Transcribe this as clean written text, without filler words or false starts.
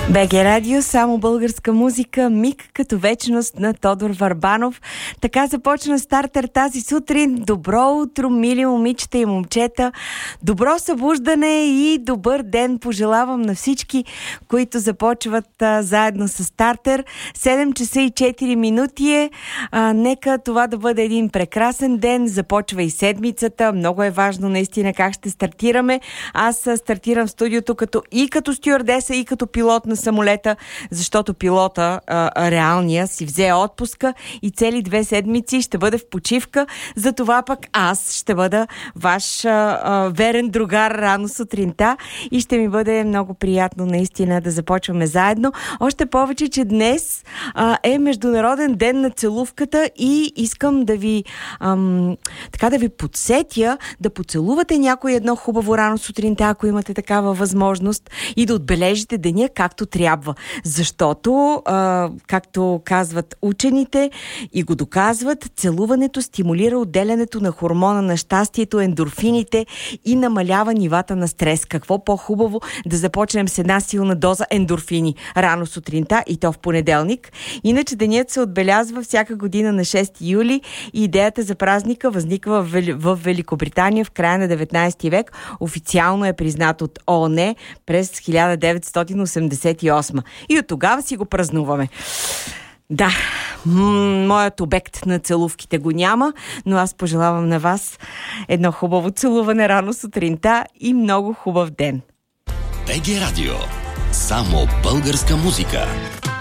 БГ Радио, само българска музика, миг като вечност на Тодор Върбанов. Така започна стартер тази сутрин. Добро утро, мили момичета и момчета. Добро събуждане и добър ден пожелавам на всички, които започват заедно с стартер. 7 часа и 4 минути е. Нека това да бъде един прекрасен ден. Започва и седмицата. Много е важно наистина как ще стартираме. Аз стартирам в студиото като стюардеса и като пилот на самолета, защото пилота, реалния, си взе отпуска и цели 2 седмици ще бъде в почивка. Затова пък аз ще бъда ваш верен другар рано сутринта и ще ми бъде много приятно наистина да започваме заедно. Още повече, че днес е Международен ден на целувката и искам да ви да ви подсетя да поцелувате някой едно хубаво рано сутринта, ако имате такава възможност, и да отбележите деня както трябва. Защото, както казват учените и го доказват, целуването стимулира отделянето на хормона на щастието, ендорфините и намалява нивата на стрес. Какво по-хубаво да започнем с една силна доза ендорфини рано сутринта и то в понеделник. Иначе денят се отбелязва всяка година на 6 юли и идеята за празника възниква в Великобритания в края на 19 век. Официално е признат от ООН през 1988. И от тогава си го празнуваме. Да, моят обект на целувките го няма, но аз пожелавам на вас едно хубаво целуване рано сутринта и много хубав ден. БГ Радио. Само българска музика.